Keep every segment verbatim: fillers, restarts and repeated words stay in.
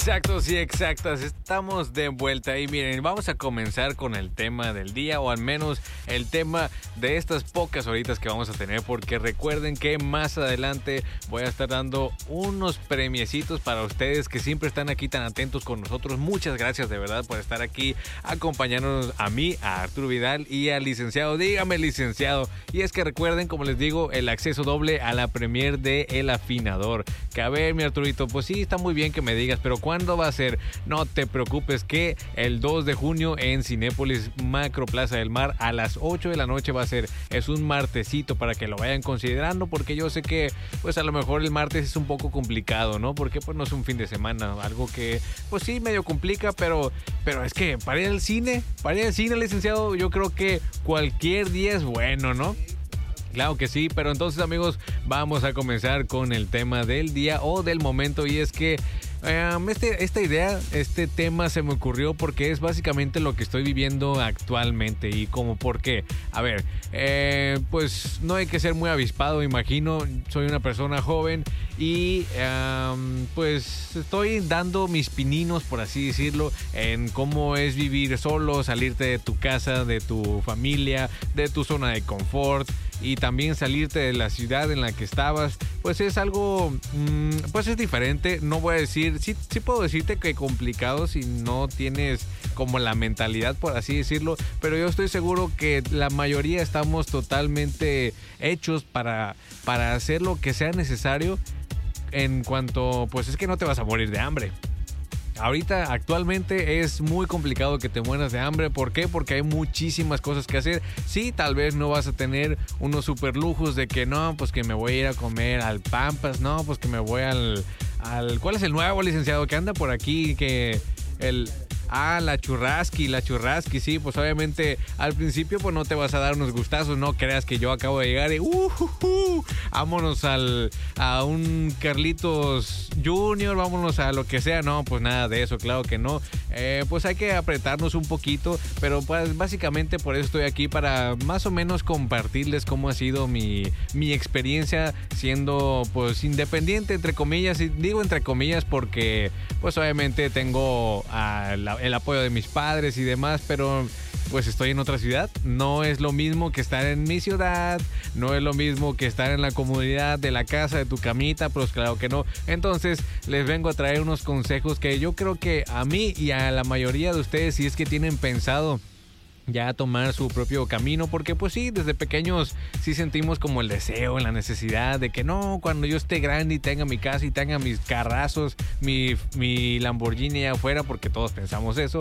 Exactos y exactas, estamos de vuelta y miren, vamos a comenzar con el tema del día, o al menos el tema de estas pocas horitas que vamos a tener, porque recuerden que más adelante voy a estar dando unos premiecitos para ustedes que siempre están aquí tan atentos con nosotros. Muchas gracias de verdad por estar aquí acompañándonos a mí, a Arturo Vidal y al licenciado. Dígame, licenciado. Y es que recuerden, como les digo, el acceso doble a la premier de El Afinador. Que a ver, mi Arturito, pues sí, está muy bien que me digas, pero ¿cuándo va a ser? No te preocupes, que el dos de junio en Cinépolis Macro Plaza del Mar a las ocho de la noche va a ser. Es un martesito para que lo vayan considerando, porque yo sé que pues a lo mejor el martes es un poco complicado, ¿no? Porque pues no es un fin de semana, algo que pues sí medio complica, pero, pero es que para ir al cine, para ir al cine, licenciado, yo creo que cualquier día es bueno, ¿no? Claro que sí, pero entonces, amigos, vamos a comenzar con el tema del día o del momento, y es que Um, este, esta idea, este tema se me ocurrió porque es básicamente lo que estoy viviendo actualmente. Y como por qué, a ver, eh, pues no hay que ser muy avispado, imagino. Soy una persona joven y um, pues estoy dando mis pininos, por así decirlo, en cómo es vivir solo, salirte de tu casa, de tu familia, de tu zona de confort, y también salirte de la ciudad en la que estabas. Pues es algo, mmm, pues es diferente. No voy a decir, sí, sí puedo decirte que complicado si no tienes como la mentalidad, por así decirlo, pero yo estoy seguro que la mayoría estamos totalmente hechos para, para hacer lo que sea necesario, en cuanto, pues es que no te vas a morir de hambre. Ahorita, actualmente, es muy complicado que te mueras de hambre. ¿Por qué? Porque hay muchísimas cosas que hacer. Sí, tal vez no vas a tener unos super lujos de que no, pues que me voy a ir a comer al Pampas, no, pues que me voy al... al ¿cuál es el nuevo, licenciado, que anda por aquí? Que el... Ah, la churrasqui, la churrasqui, sí, pues obviamente al principio pues no te vas a dar unos gustazos, no creas que yo acabo de llegar y uh, uh, uh, vámonos al, a un Carlitos Junior, vámonos a lo que sea, no, pues nada de eso, claro que no, eh, pues hay que apretarnos un poquito, pero pues básicamente por eso estoy aquí, para más o menos compartirles cómo ha sido mi, mi experiencia siendo pues independiente, entre comillas, y digo entre comillas porque pues obviamente tengo a la el apoyo de mis padres y demás, pero pues estoy en otra ciudad. No es lo mismo que estar en mi ciudad, no es lo mismo que estar en la comodidad de la casa, de tu camita, pues claro que no. Entonces les vengo a traer unos consejos que yo creo que a mí y a la mayoría de ustedes, si es que tienen pensado ya tomar su propio camino, porque pues sí, desde pequeños sí sentimos como el deseo, la necesidad de que no, cuando yo esté grande y tenga mi casa y tenga mis carrazos, mi, mi Lamborghini allá afuera, porque todos pensamos eso,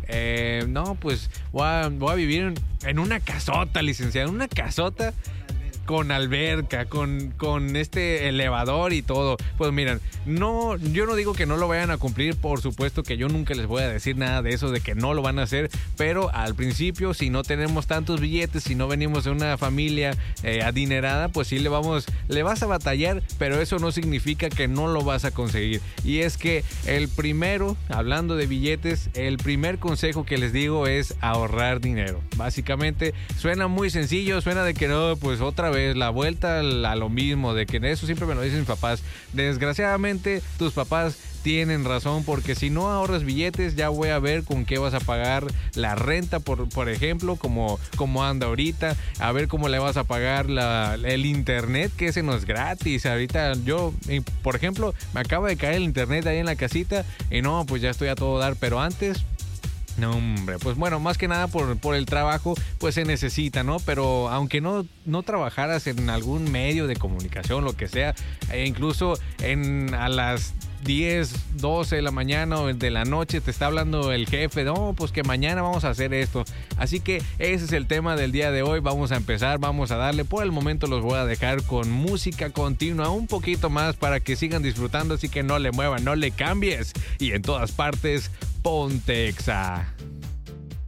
eh, no, pues voy a, voy a vivir en, en una casota, licenciado, en una casota con alberca, con, con este elevador y todo. Pues miren, no, yo no digo que no lo vayan a cumplir, por supuesto que yo nunca les voy a decir nada de eso, de que no lo van a hacer, pero al principio, si no tenemos tantos billetes, si no venimos de una familia eh, adinerada, pues sí le vamos, le vas a batallar, pero eso no significa que no lo vas a conseguir. Y es que el primero, hablando de billetes, el primer consejo que les digo es ahorrar dinero. Básicamente, suena muy sencillo, suena de que no, pues otra vez vez la vuelta a lo mismo, de que eso siempre me lo dicen mis papás. Desgraciadamente tus papás tienen razón, porque si no ahorras billetes, ya voy a ver con qué vas a pagar la renta, por, por ejemplo, como, como anda ahorita, a ver cómo le vas a pagar la, el internet, que ese no es gratis. Ahorita yo, por ejemplo, me acaba de caer el internet ahí en la casita y no, pues ya estoy a todo dar, pero antes... No, hombre, pues bueno, más que nada por, por el trabajo, pues se necesita, ¿no? Pero aunque no, no trabajaras en algún medio de comunicación, lo que sea, e incluso en a las diez, doce de la mañana o de la noche te está hablando el jefe, no, pues que mañana vamos a hacer esto. Así que ese es el tema del día de hoy. Vamos a empezar, vamos a darle. Por el momento los voy a dejar con música continua un poquito más para que sigan disfrutando, así que no le muevan, no le cambies. Y en todas partes, ponte Exa.